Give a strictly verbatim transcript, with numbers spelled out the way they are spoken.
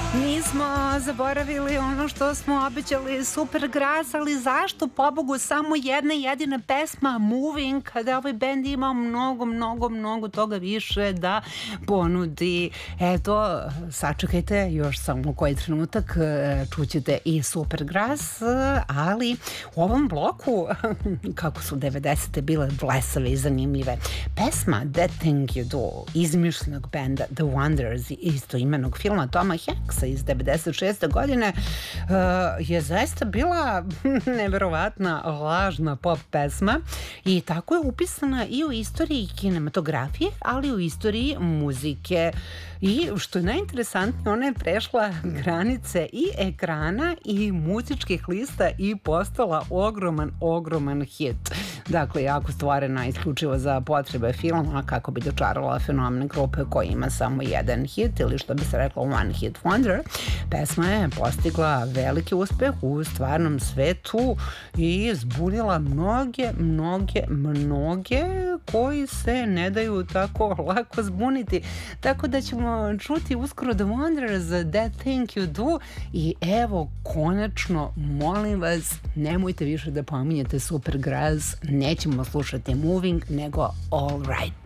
Nismo zaboravili ono što smo obećali, Supergrass, ali zašto, pobogu, samo jedna jedina pesma Moving, kada ovaj bend ima mnogo, mnogo, mnogo toga više da ponudi. Eto, sačekajte još samo koji trenutak, čućete i Supergrass, ali u ovom bloku, kako su devedesete bile blesave i zanimljive, pesma That Thing You Do, izmišljenog benda The Wonders, isto imenog filma Toma Hanksa iz devedeset šeste godine, uh, je zaista bila neverovatna lažna pop pesma i tako je upisana i u istoriji kinematografije, ali i u istoriji muzike. I što je najinteresantnije, ona je prešla granice i ekrana i muzičkih lista i postala ogroman, ogroman hit. Dakle, jako stvorena isključivo za potrebe filma, kako bi dočarala fenomen grupe koja ima samo jedan hit, ili što bi se reklo one hit wonder. Pesma je postigla veliki uspeh u stvarnom svetu i zbunila mnoge, mnoge, mnoge koji se ne daju tako lako zbuniti. Tako da ćemo čuti uskoro The Wonders, That Thing You Do, i evo, konačno, molim vas, nemojte više da pominjete Supergrass, nećemo slušati Moving, nego All Right.